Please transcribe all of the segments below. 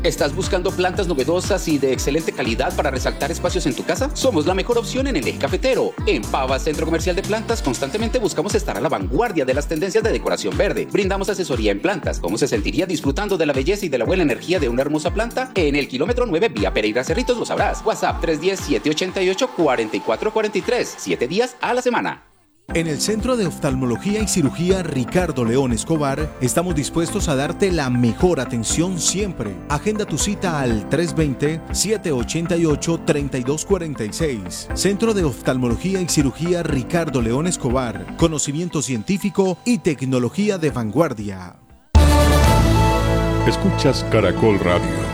¿Estás buscando plantas novedosas y de excelente calidad para resaltar espacios en tu casa? Somos la mejor opción en el eje cafetero. En Pava Centro Comercial de Plantas constantemente buscamos estar a la vanguardia de las tendencias de decoración verde. Brindamos asesoría en plantas. ¿Cómo se sentiría disfrutando de la belleza y de la buena energía de una hermosa planta? En el kilómetro 9 vía Pereira Cerritos lo sabrás. WhatsApp 310-788-4443. 7 días a la semana. En el Centro de Oftalmología y Cirugía Ricardo León Escobar estamos dispuestos a darte la mejor atención siempre. Agenda tu cita al 320-788-3246. Centro de Oftalmología y Cirugía Ricardo León Escobar. Conocimiento científico y tecnología de vanguardia. Escuchas Caracol Radio.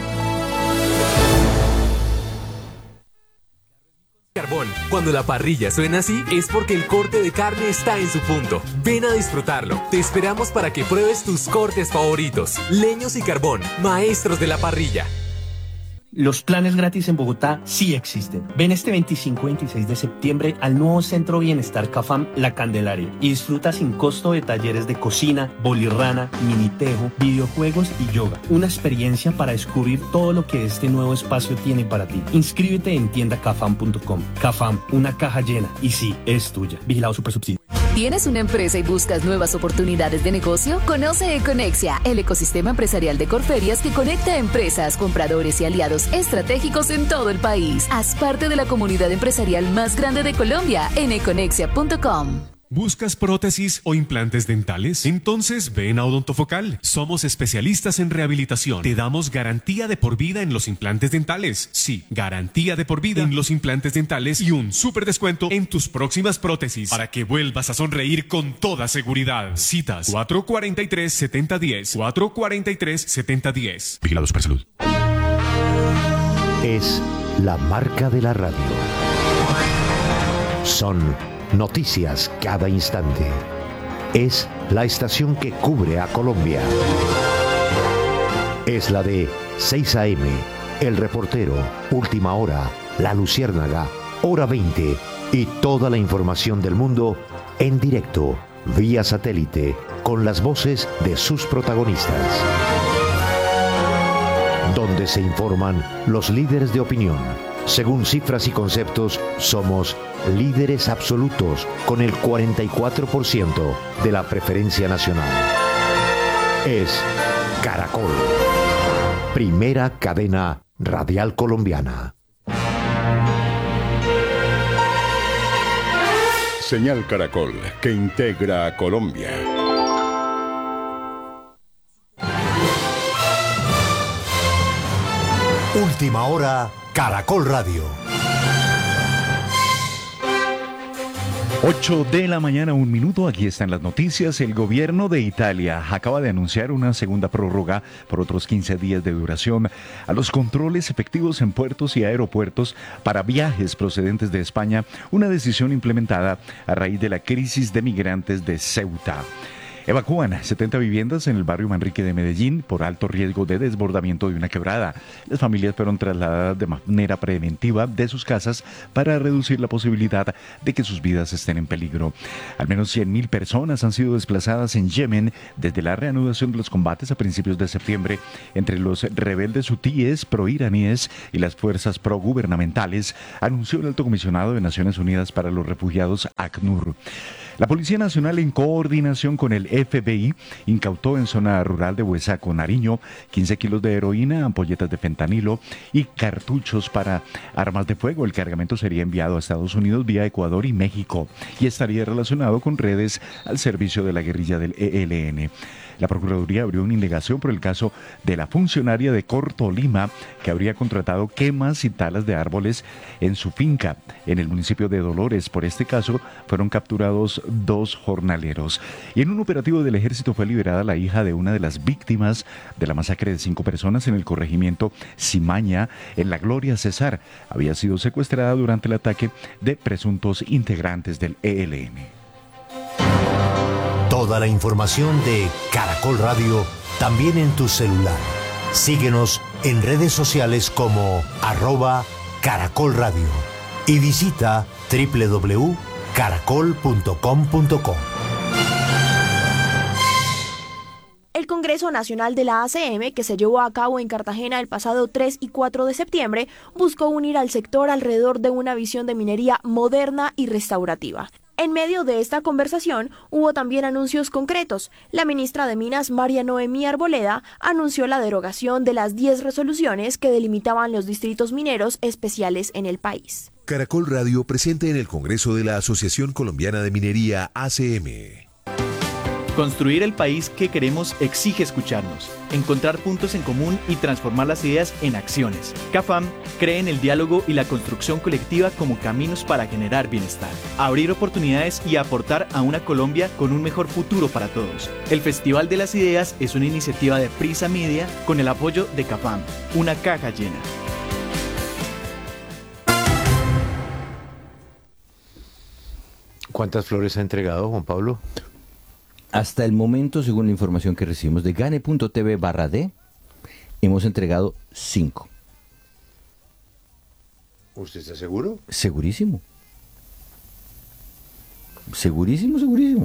Carbón. Cuando la parrilla suena así, es porque el corte de carne está en su punto. Ven a disfrutarlo. Te esperamos para que pruebes tus cortes favoritos. Leños y Carbón, maestros de la parrilla. Los planes gratis en Bogotá sí existen. Ven este 25 y 26 de septiembre al nuevo Centro Bienestar Cafam La Candelaria y disfruta sin costo de talleres de cocina, bolirrana, minitejo, videojuegos y yoga. Una experiencia para descubrir todo lo que este nuevo espacio tiene para ti. Inscríbete en tiendacafam.com. Cafam, una caja llena y sí, es tuya. Vigilado Supersubsidio. ¿Tienes una empresa y buscas nuevas oportunidades de negocio? Conoce Econexia, el ecosistema empresarial de Corferias que conecta a empresas, compradores y aliados estratégicos en todo el país. Haz parte de la comunidad empresarial más grande de Colombia en econexia.com. ¿Buscas prótesis o implantes dentales? Entonces ven a Odontofocal. Somos especialistas en rehabilitación. Te damos garantía de por vida en los implantes dentales. Sí, garantía de por vida en los implantes dentales y un súper descuento en tus próximas prótesis para que vuelvas a sonreír con toda seguridad. Citas 443-7010. 443-7010. Vigilado Supersalud. Es la marca de la radio. Son noticias cada instante. Es la estación que cubre a Colombia. Es la de 6 AM, El Reportero, Última Hora, La Luciérnaga, Hora 20 y toda la información del mundo en directo, vía satélite, con las voces de sus protagonistas. Donde se informan los líderes de opinión. Según cifras y conceptos, somos líderes absolutos con el 44% de la preferencia nacional. Es Caracol, primera cadena radial colombiana. Señal Caracol, que integra a Colombia. Última hora, Caracol Radio. 8 de la mañana, 1 minuto. Aquí están las noticias. El gobierno de Italia acaba de anunciar una segunda prórroga por otros 15 días de duración a los controles efectivos en puertos y aeropuertos para viajes procedentes de España, una decisión implementada a raíz de la crisis de migrantes de Ceuta. Evacúan 70 viviendas en el barrio Manrique de Medellín por alto riesgo de desbordamiento de una quebrada. Las familias fueron trasladadas de manera preventiva de sus casas para reducir la posibilidad de que sus vidas estén en peligro. Al menos 100.000 personas han sido desplazadas en Yemen desde la reanudación de los combates a principios de septiembre entre los rebeldes hutíes proiraníes y las fuerzas progubernamentales, anunció el alto comisionado de Naciones Unidas para los Refugiados, ACNUR. La Policía Nacional, en coordinación con el FBI, incautó en zona rural de Huesaco, Nariño, 15 kilos de heroína, ampolletas de fentanilo y cartuchos para armas de fuego. El cargamento sería enviado a Estados Unidos vía Ecuador y México y estaría relacionado con redes al servicio de la guerrilla del ELN. La Procuraduría abrió una indagación por el caso de la funcionaria de Corto Lima, que habría contratado quemas y talas de árboles en su finca en el municipio de Dolores. Por este caso fueron capturados 2 jornaleros. Y en un operativo del ejército fue liberada la hija de una de las víctimas de la masacre de 5 personas en el corregimiento Cimaña, en La Gloria, Cesar. Había sido secuestrada durante el ataque de presuntos integrantes del ELN. Toda la información de Caracol Radio también en tu celular. Síguenos en redes sociales como @Caracol Radio y visita www.caracol.com.co. El Congreso Congreso Nacional de la ACM, que se llevó a cabo en Cartagena el pasado 3 y 4 de septiembre, buscó unir al sector alrededor de una visión de minería moderna y restaurativa. En medio de esta conversación hubo también anuncios concretos. La ministra de Minas, María Noemí Arboleda, anunció la derogación de las 10 resoluciones que delimitaban los distritos mineros especiales en el país. Caracol Radio presente en el Congreso de la Asociación Colombiana de Minería ACM. Construir el país que queremos exige escucharnos, encontrar puntos en común y transformar las ideas en acciones. CAFAM cree en el diálogo y la construcción colectiva como caminos para generar bienestar, abrir oportunidades y aportar a una Colombia con un mejor futuro para todos. El Festival de las Ideas es una iniciativa de Prisa Media con el apoyo de CAFAM, una caja llena. ¿Cuántas flores ha entregado, Juan Pablo? Hasta el momento, según la información que recibimos de gane.tv/d, hemos entregado 5. ¿Usted está seguro? Segurísimo. Segurísimo.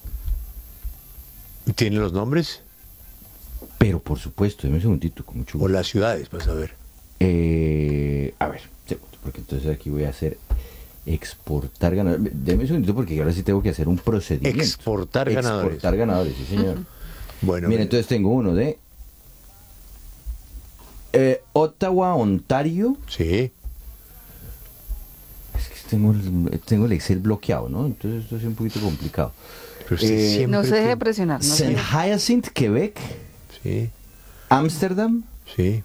¿Tiene los nombres? Pero por supuesto, deme un segundito, con mucho gusto. O las ciudades, vas a ver. A ver, segundo, porque entonces aquí voy a hacer exportar ganadores. Deme un segundito porque ahora sí tengo que hacer un procedimiento. Exportar ganadores. Exportar ganadores, sí señor. Bueno, mira, entonces tengo uno de Ottawa, Ontario. Sí. Es que tengo el Excel bloqueado, ¿no? Entonces esto es un poquito complicado. No se deje presionar. Saint Hyacinthe, Quebec. Sí. Ámsterdam. Sí.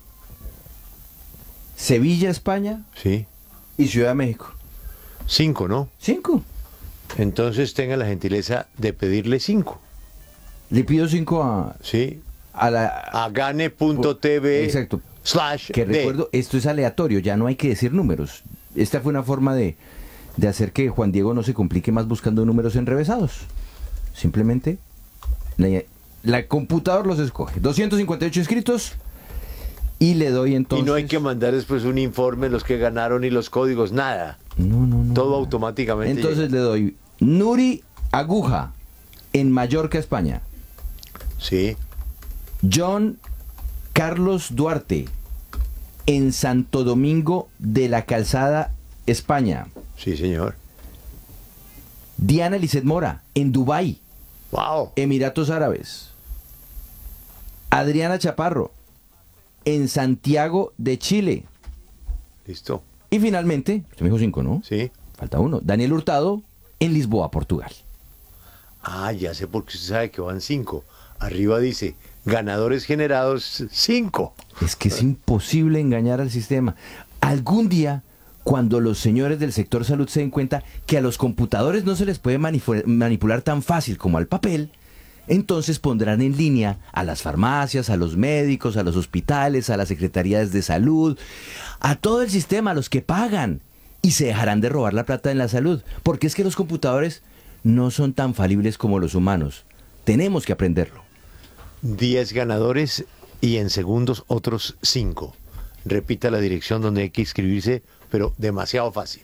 Sevilla, España. Sí. Y Ciudad de México. 5, ¿no? 5. Entonces tenga la gentileza de pedirle 5. Le pido 5 a... Sí. A gane.tv. Exacto. /d. Que recuerdo, esto es aleatorio, ya no hay que decir números. Esta fue una forma de hacer que Juan Diego no se complique más buscando números enrevesados. Simplemente la computadora los escoge. 258 inscritos y le doy entonces... Y no hay que mandar después un informe, los que ganaron y los códigos, nada. No. Todo automáticamente. Entonces llega. le doy Nuri Aguja en Mallorca, España. Sí. John Carlos Duarte en Santo Domingo de la Calzada, España. Sí, señor. Diana Lizeth Mora en Dubái. Wow. Emiratos Árabes. Adriana Chaparro en Santiago de Chile. Listo. Y finalmente, usted me dijo 5, ¿no? Sí. Falta uno. Daniel Hurtado en Lisboa, Portugal. Ah, ya sé por qué usted sabe que van 5. Arriba dice, ganadores generados 5. Es que es imposible engañar al sistema. Algún día, cuando los señores del sector salud se den cuenta que a los computadores no se les puede manipular tan fácil como al papel, entonces pondrán en línea a las farmacias, a los médicos, a los hospitales, a las secretarías de salud, a todo el sistema, a los que pagan, y se dejarán de robar la plata en la salud, porque es que los computadores no son tan falibles como los humanos. Tenemos que aprenderlo. 10 ganadores y en segundos otros 5. Repita la dirección donde hay que inscribirse, pero demasiado fácil.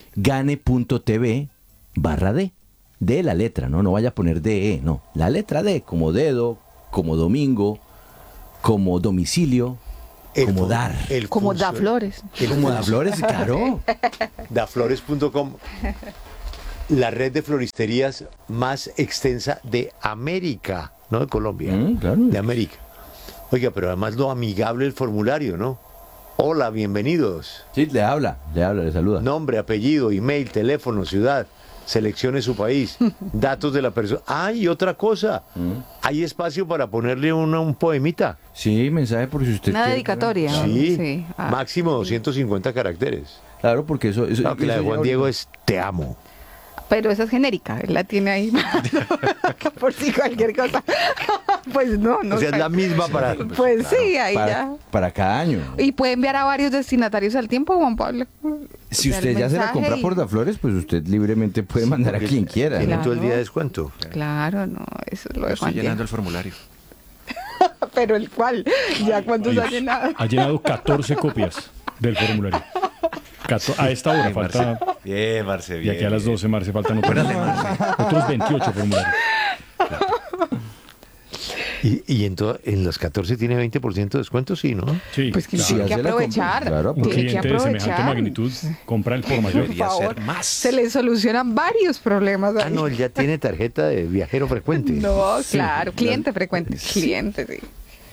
Gane.tv/d. De la letra, ¿no? No vaya a poner DE, no. La letra D, como dedo, como domingo, como domicilio, como dar. Como da flores. Como da flores, claro. Daflores.com. La red de floristerías más extensa de América, no de Colombia, claro. De América. Oiga, pero además lo amigable el formulario, ¿no? Hola, bienvenidos. Sí, le saluda. Nombre, apellido, email, teléfono, ciudad. Seleccione su país, datos de la persona. Y otra cosa, hay espacio para ponerle un poemita. Sí, mensaje por si usted una quiere. dedicatoria. Sí, máximo 250 caracteres. Claro, porque eso la de Juan Diego es te amo. Pero esa es genérica, él la tiene ahí por si cualquier cosa. Pues no. O sea, es la misma para... Pues sí, ahí ya. Para cada año. Y puede enviar a varios destinatarios al tiempo, Juan Pablo. Si usted ya se la compra por Daflores, pues usted libremente puede mandar a quien quiera. Tiene Claro. todo el día de descuento. Claro, no, eso es lo de Juan Estoy llenando Diego. el formulario. Pero el cual, ¿ya cuántos ha llenado? Ha llenado 14 copias del formulario. A esta hora falta... Bien, Marce, bien. Y aquí a las 12, Marce, faltan otros 28 formularios. Y en las 14 tiene 20% de descuento, sí, ¿no? Sí, Pues que claro. tiene que aprovechar. Claro, Un tiene que cliente de semejante aprovechar. magnitud compra el por mayor. Por favor, se le solucionan varios problemas. Ah, ahí. no, él ya tiene tarjeta de viajero frecuente. No, claro, cliente frecuente. Cliente, sí.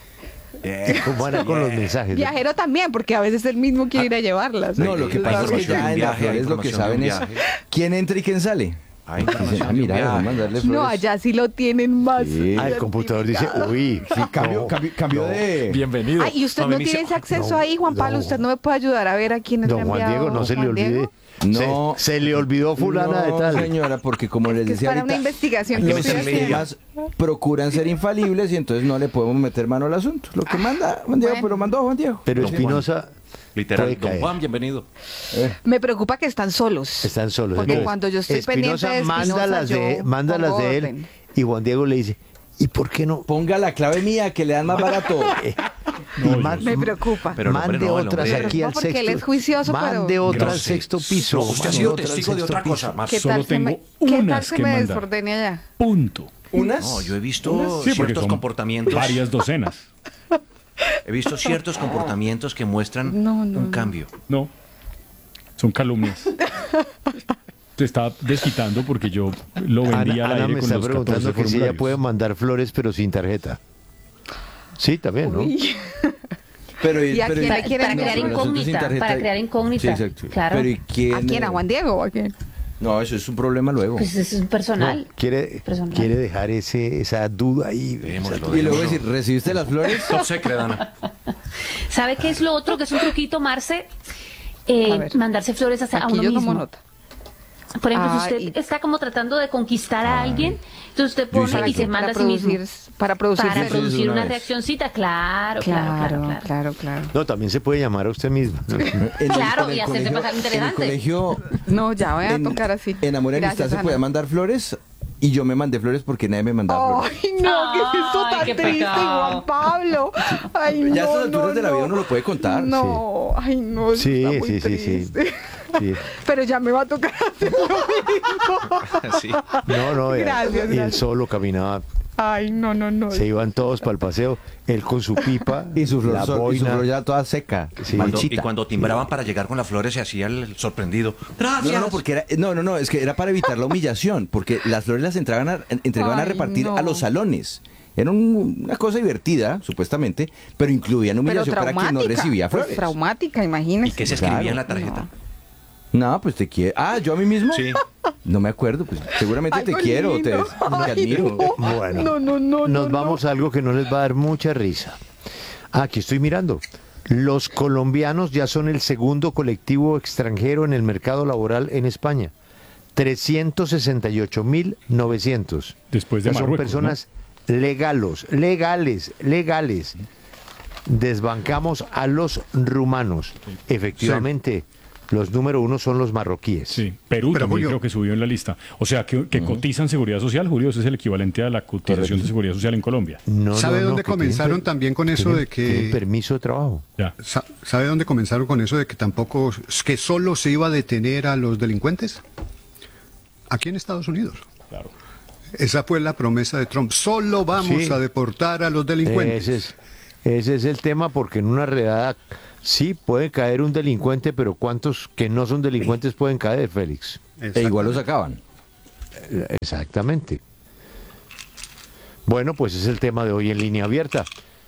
¿Cómo van con los mensajes? Viajero también, porque a veces él mismo quiere ir a llevarlas. No, lo que pasa es que ya en las flores lo que saben es quién entra y quién sale. Dicen, mira, vamos a mandarle flores. No, allá sí lo tienen más. El computador dice, uy, Cambio de... Bienvenido. Ay, y usted no tiene ese acceso ahí, Juan Pablo. Usted no me puede ayudar a ver a quiénes le ha Don Juan enviado. Diego, no se le Juan olvide. Diego. No, se le olvidó fulana de tal. Señora, porque como les Que es decía para una ahorita, investigación que los estoy haciendo. sistemas procuran ser infalibles y entonces no le podemos meter mano al asunto. Lo que manda Juan Diego, pues lo mandó Juan Diego. Pero Espinosa, literal, puede don caer. Juan, bienvenido. Me preocupa que están solos. Están solos. Porque Entonces, cuando yo estoy pendiente de Espinosa, mándalas pongo de él orden. y Juan Diego le dice, ¿y por qué no? Ponga la clave mía que le dan más barato. Me preocupa. Pero no, mande hombre, no, el otras hombre. aquí al Porque sexto. él es juicioso, mande pero... otra al Grosero. sexto piso. No, usted ha mande sido otra al testigo de sexto otra cosa piso. más. ¿Qué Solo tal tengo qué tal unas se que me mandar. desordene allá? Punto. ¿Unas? No, yo he visto Sí, porque ciertos son comportamientos. varias docenas. He visto ciertos comportamientos que muestran un cambio. No, son calumnias. Se está desquitando porque yo lo vendía al Ana aire me con está los 14 preguntando que si ella formularios. puede mandar flores pero sin tarjeta. Sí, también, ¿no? Pero, ¿Y a quién le quieren Para crear incógnita, para crear incógnita. Sí, exacto. Claro. Pero ¿y quién? ¿A quién? ¿A Juan Diego o a quién? No, eso es un problema luego. Pues es un personal. No, quiere Personal. dejar esa duda ahí. Y luego decir, ¿recibiste las flores? Top secret, Ana. ¿Sabe qué es lo otro que es un truquito, Marce? A ver. Mandarse flores a Aquí uno yo mismo. tomo nota. Por ejemplo, si Ah, usted está como tratando de conquistar a alguien, entonces usted Yo hice pone y eso. se manda a sí mismo. Para producir Para celos. producir una una vez. reaccioncita, claro, claro. Claro. No, también se puede llamar a usted mismo. Claro, y hacerse pasar En el interesante. colegio, No, ya voy a tocar así. en Amor y Amistad Gracias, se Ana. podía mandar flores y yo me mandé flores porque nadie me mandaba flores. Ay, no, ¿qué es esto Ay, tan qué triste, pecado. Juan Pablo? Ay, no, Ya a estas alturas de la vida no. uno lo puede contar. No, ay, no, Sí, está muy sí. triste. Sí. Pero ya me va a tocar hacer lo mismo. Sí. No, Gracias, y él gracias. solo caminaba. Ay, no. Se iban todos para el paseo. Él con su pipa, Y su flor, la y su boina. flor ya toda seca, Sí. Y marchita. cuando timbraban para llegar con las flores se hacía el sorprendido. Gracias. No, porque era, es que era para evitar la humillación, porque las flores las entregaban a Ay, repartir no. a los salones. Era una cosa divertida, supuestamente, pero incluían Pero humillación para quien no recibía pues, flores. traumática, imagínese. ¿Y qué se escribía en la tarjeta? No, pues te quiero. Ah, ¿yo a mí mismo? Sí. No me acuerdo, pues seguramente te Algo quiero, lindo. te Ay, admiro. no. Bueno, No. nos vamos a algo que no les va a dar mucha risa. Aquí estoy mirando. Los colombianos ya son el segundo colectivo extranjero en el mercado laboral en España. 368.900. Después de Son Marruecos, personas legales. Desbancamos a los rumanos. Efectivamente, los número uno son los marroquíes. Sí, Perú Pero, también Julio, creo que subió en la lista. O sea, que cotizan seguridad social, Julio, ese es el equivalente a la cotización de seguridad social en Colombia. ¿Sabe dónde que comenzaron también con eso de tienen que... permiso de trabajo. Ya. ¿Sabe dónde comenzaron con eso de que tampoco... que solo se iba a detener a los delincuentes? Aquí en Estados Unidos. Claro. Esa fue la promesa de Trump. Solo vamos Sí. a deportar a los delincuentes. Ese es el tema, porque en una redada sí puede caer un delincuente, pero ¿cuántos que no son delincuentes pueden caer, Félix? E igual los sacaban. Exactamente. Bueno, pues es el tema de hoy en Línea Abierta.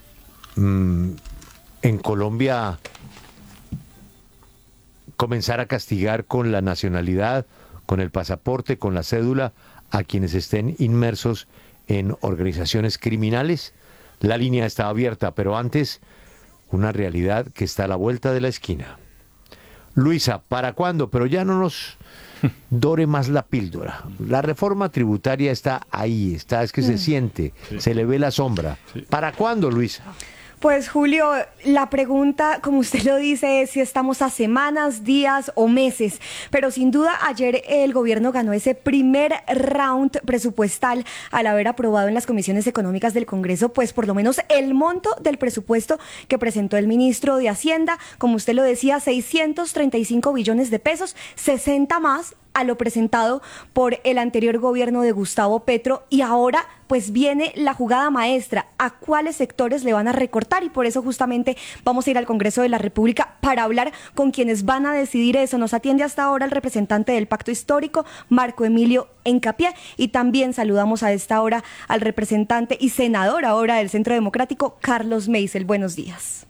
En Colombia, comenzar a castigar con la nacionalidad, con el pasaporte, con la cédula, a quienes estén inmersos en organizaciones criminales. La línea está abierta, pero antes, una realidad que está a la vuelta de la esquina. Luisa, ¿para cuándo? Pero ya no nos dore más la píldora. La reforma tributaria está ahí, es que se siente, se le ve la sombra. ¿Para cuándo, Luisa? Pues Julio, la pregunta, como usted lo dice, es si estamos a semanas, días o meses. Pero sin duda ayer el gobierno ganó ese primer round presupuestal al haber aprobado en las comisiones económicas del Congreso, pues por lo menos el monto del presupuesto que presentó el ministro de Hacienda, como usted lo decía, 635 billones de pesos, 60 más a lo presentado por el anterior gobierno de Gustavo Petro, y ahora pues viene la jugada maestra, a cuáles sectores le van a recortar, y por eso justamente vamos a ir al Congreso de la República para hablar con quienes van a decidir eso. Nos atiende hasta ahora el representante del Pacto Histórico, Marco Emilio Encapié, y también saludamos a esta hora al representante y senador ahora del Centro Democrático, Carlos Meisel. Buenos días.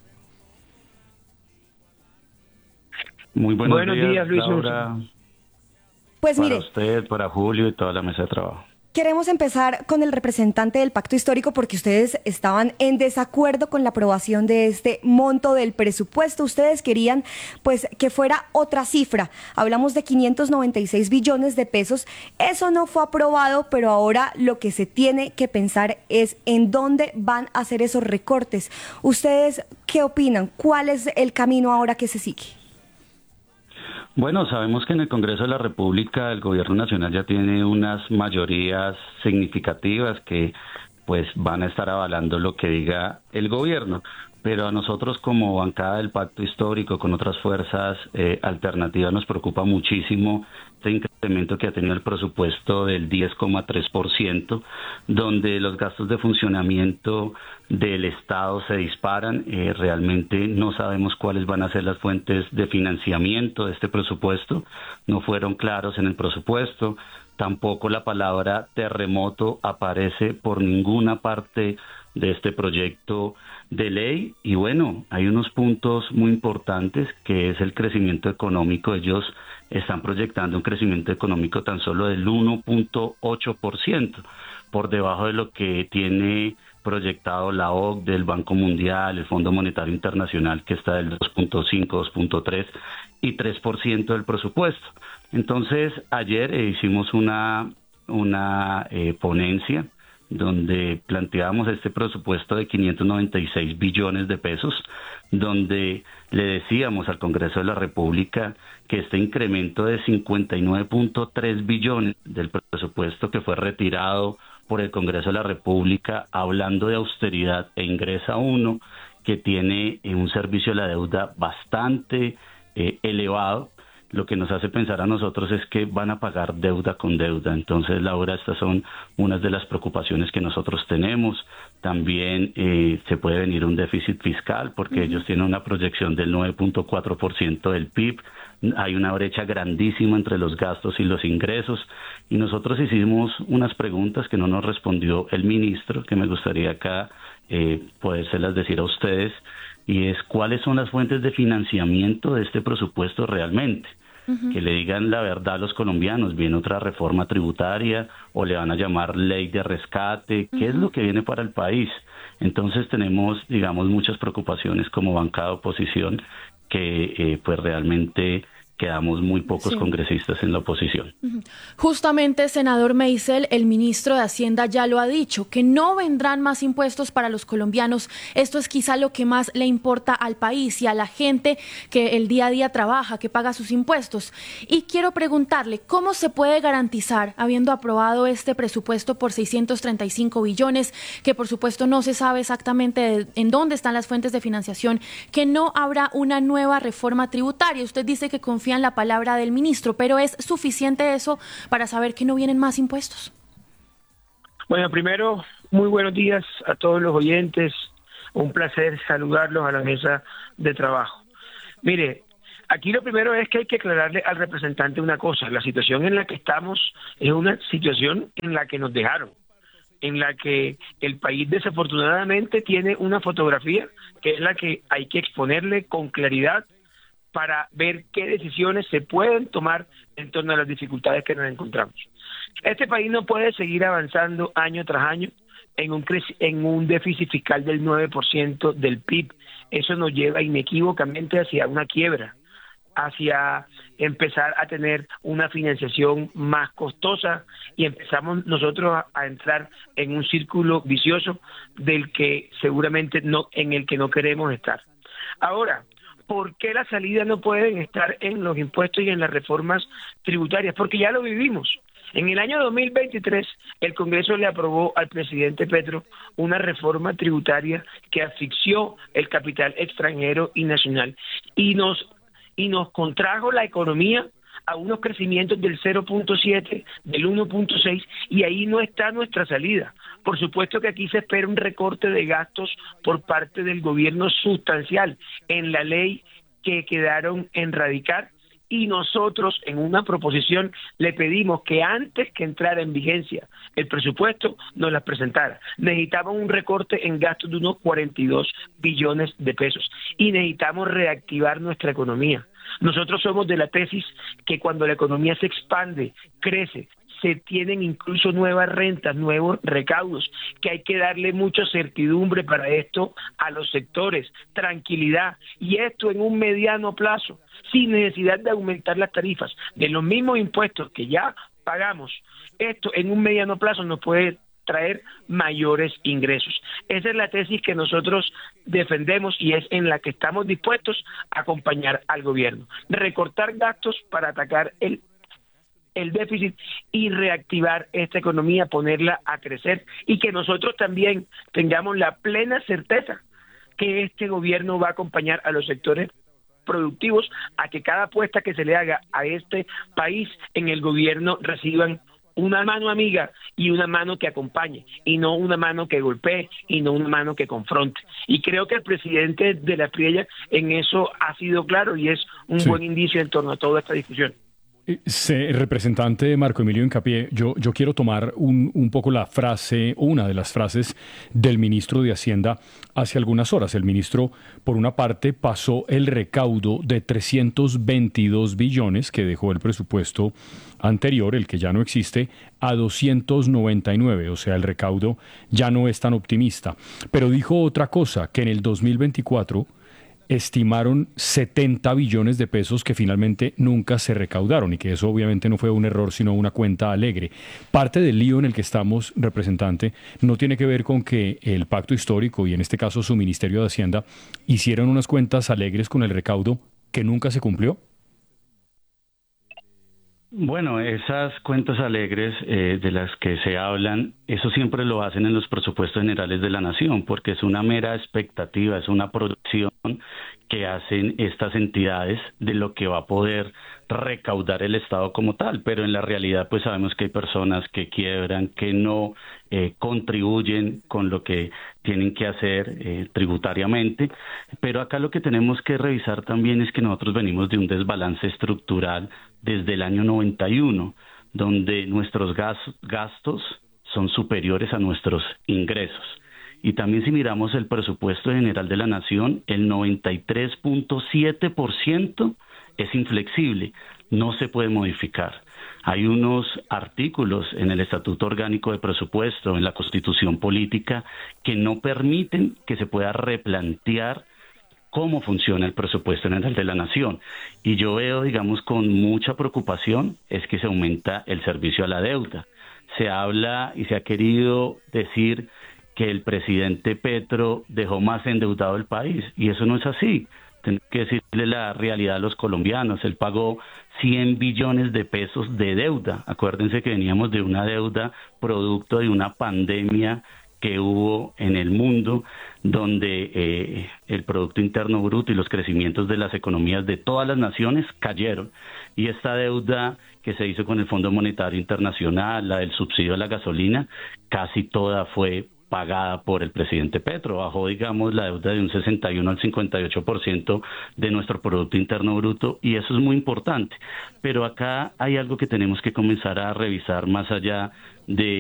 Muy buenos días, Luis. Laura, pues para mire, usted, para Julio y toda la mesa de trabajo. queremos empezar con el representante del Pacto Histórico porque ustedes estaban en desacuerdo con la aprobación de este monto del presupuesto. Ustedes querían pues que fuera otra cifra. Hablamos de 596 billones de pesos. Eso no fue aprobado, pero ahora lo que se tiene que pensar es en dónde van a hacer esos recortes. ¿Ustedes qué opinan? ¿Cuál es el camino ahora que se sigue? Bueno, sabemos que en el Congreso de la República el Gobierno Nacional ya tiene unas mayorías significativas que pues van a estar avalando lo que diga el gobierno, pero a nosotros como bancada del Pacto Histórico con otras fuerzas alternativas nos preocupa muchísimo este incremento que ha tenido el presupuesto del 10,3%, donde los gastos de funcionamiento del Estado se disparan. Realmente no sabemos cuáles van a ser las fuentes de financiamiento de este presupuesto, no fueron claros en el presupuesto. Tampoco la palabra terremoto aparece por ninguna parte de este proyecto de ley. Y bueno, hay unos puntos muy importantes que es el crecimiento económico. Ellos están proyectando un crecimiento económico tan solo del 1.8%, por debajo de lo que tiene proyectado la OCDE, el Banco Mundial, el Fondo Monetario Internacional, que está del 2.5, 2.3 y 3% del presupuesto. Entonces, ayer hicimos una ponencia donde planteábamos este presupuesto de 596 billones de pesos, donde le decíamos al Congreso de la República que este incremento de 59.3 billones del presupuesto que fue retirado por el Congreso de la República, hablando de austeridad, e ingresa uno que tiene un servicio de la deuda bastante elevado, lo que nos hace pensar a nosotros es que van a pagar deuda con deuda. Entonces, Laura, estas son unas de las preocupaciones que nosotros tenemos. También se puede venir un déficit fiscal porque ellos tienen una proyección del 9.4% del PIB. Hay una brecha grandísima entre los gastos y los ingresos. Y nosotros hicimos unas preguntas que no nos respondió el ministro, que me gustaría acá podérselas decir a ustedes, y es cuáles son las fuentes de financiamiento de este presupuesto realmente. Que le digan la verdad a los colombianos, ¿viene otra reforma tributaria o le van a llamar ley de rescate? ¿Qué es lo que viene para el país? Entonces tenemos, digamos, muchas preocupaciones como bancada de oposición que pues realmente quedamos muy pocos congresistas en la oposición. Justamente, senador Meisel, el ministro de Hacienda ya lo ha dicho, que no vendrán más impuestos para los colombianos. Esto es quizá lo que más le importa al país y a la gente que el día a día trabaja, que paga sus impuestos. Y quiero preguntarle, ¿cómo se puede garantizar, habiendo aprobado este presupuesto por 635 billones, que por supuesto no se sabe exactamente en dónde están las fuentes de financiación, que no habrá una nueva reforma tributaria? Usted dice que confía en la palabra del ministro, pero ¿es suficiente eso para saber que no vienen más impuestos? Bueno, primero, muy buenos días a todos los oyentes. Un placer saludarlos a la mesa de trabajo. Mire, aquí lo primero es que hay que aclararle al representante una cosa. La situación en la que estamos es una situación en la que nos dejaron, en la que el país desafortunadamente tiene una fotografía que es la que hay que exponerle con claridad para ver qué decisiones se pueden tomar en torno a las dificultades que nos encontramos. Este país no puede seguir avanzando año tras año en un déficit fiscal del 9% del PIB. Eso nos lleva inequívocamente hacia una quiebra, hacia empezar a tener una financiación más costosa, y empezamos nosotros a entrar en un círculo vicioso del que seguramente en el que no queremos estar. Ahora, ¿por qué las salidas no pueden estar en los impuestos y en las reformas tributarias? Porque ya lo vivimos. En el año 2023, el Congreso le aprobó al presidente Petro una reforma tributaria que asfixió el capital extranjero y nacional y nos contrajo la economía a unos crecimientos del 0.7, del 1.6, y ahí no está nuestra salida. Por supuesto que aquí se espera un recorte de gastos por parte del gobierno sustancial en la ley que quedaron en radicar, y nosotros en una proposición le pedimos que antes que entrara en vigencia el presupuesto nos las presentara. Necesitamos un recorte en gastos de unos 42 billones de pesos y necesitamos reactivar nuestra economía. Nosotros somos de la tesis que cuando la economía se expande, crece, se tienen incluso nuevas rentas, nuevos recaudos, que hay que darle mucha certidumbre para esto a los sectores, tranquilidad, y esto en un mediano plazo, sin necesidad de aumentar las tarifas de los mismos impuestos que ya pagamos. Esto en un mediano plazo nos puede traer mayores ingresos. Esa es la tesis que nosotros defendemos y es en la que estamos dispuestos a acompañar al gobierno. Recortar gastos para atacar el déficit y reactivar esta economía, ponerla a crecer, y que nosotros también tengamos la plena certeza que este gobierno va a acompañar a los sectores productivos a que cada apuesta que se le haga a este país en el gobierno reciban una mano amiga y una mano que acompañe, y no una mano que golpee, y no una mano que confronte. Y creo que el presidente de la Espriella en eso ha sido claro y es un buen indicio en torno a toda esta discusión. Representante Marco Emilio Hincapié, yo quiero tomar un poco la frase, una de las frases del ministro de Hacienda hace algunas horas. El ministro, por una parte, pasó el recaudo de 322 billones que dejó el presupuesto anterior, el que ya no existe, a 299, o sea, el recaudo ya no es tan optimista. Pero dijo otra cosa, que en el 2024 estimaron 70 billones de pesos que finalmente nunca se recaudaron, y que eso obviamente no fue un error, sino una cuenta alegre. Parte del lío en el que estamos, representante, no tiene que ver con que el pacto histórico, y en este caso su Ministerio de Hacienda, hicieron unas cuentas alegres con el recaudo que nunca se cumplió. Bueno, esas cuentas alegres de las que se hablan, eso siempre lo hacen en los presupuestos generales de la nación, porque es una mera expectativa, es una proyección que hacen estas entidades de lo que va a poder recaudar el Estado como tal, pero en la realidad pues sabemos que hay personas que quiebran, que no contribuyen con lo que tienen que hacer tributariamente, pero acá lo que tenemos que revisar también es que nosotros venimos de un desbalance estructural desde el año 91, donde nuestros gastos son superiores a nuestros ingresos. Y también si miramos el presupuesto general de la nación, el 93.7% es inflexible, no se puede modificar. Hay unos artículos en el Estatuto Orgánico de Presupuesto, en la Constitución Política, que no permiten que se pueda replantear cómo funciona el presupuesto general de la nación. Y yo veo, digamos, con mucha preocupación, es que se aumenta el servicio a la deuda. Se habla y se ha querido decir que el presidente Petro dejó más endeudado el país, y eso no es así. Tengo que decirle la realidad a los colombianos. Él pagó 100 billones de pesos de deuda. Acuérdense que veníamos de una deuda producto de una pandemia que hubo en el mundo, donde el Producto Interno Bruto y los crecimientos de las economías de todas las naciones cayeron. Y esta deuda que se hizo con el Fondo Monetario Internacional, la del subsidio a la gasolina, casi toda fue pagada por el presidente Petro. Bajó, digamos, la deuda de un 61 al 58% de nuestro Producto Interno Bruto, y eso es muy importante. Pero acá hay algo que tenemos que comenzar a revisar más allá de